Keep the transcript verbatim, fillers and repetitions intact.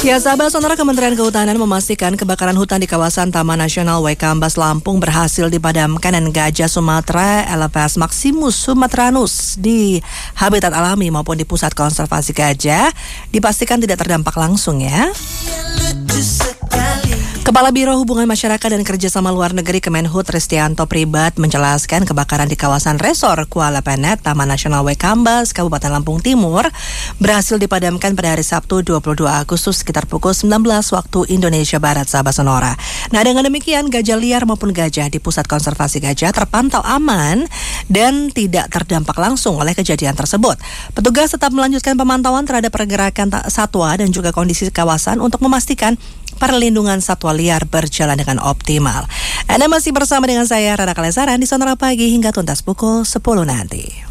Ya, sahabat Sonora, Kementerian Kehutanan memastikan kebakaran hutan di kawasan Taman Nasional Waikambas Lampung berhasil dipadamkan dan gajah Sumatera Elephas maximus sumatranus di habitat alami maupun di pusat konservasi gajah dipastikan tidak terdampak langsung ya. Kepala Biro Hubungan Masyarakat dan Kerjasama Luar Negeri Kemenhub Ristianto Pribat menjelaskan kebakaran di kawasan Resor Kuala Penet, Taman Nasional Waikambas, Kabupaten Lampung Timur berhasil dipadamkan pada hari Sabtu dua puluh dua Agustus sekitar pukul sembilan belas waktu Indonesia Barat, sahabat Sonora. Nah, dengan demikian gajah liar maupun gajah di Pusat Konservasi Gajah terpantau aman dan tidak terdampak langsung oleh kejadian tersebut. Petugas tetap melanjutkan pemantauan terhadap pergerakan satwa dan juga kondisi kawasan untuk memastikan perlindungan satwa liar berjalan dengan optimal. Anda masih bersama dengan saya, Rara Kalesaran, di Sonora Pagi hingga tuntas pukul sepuluh nanti.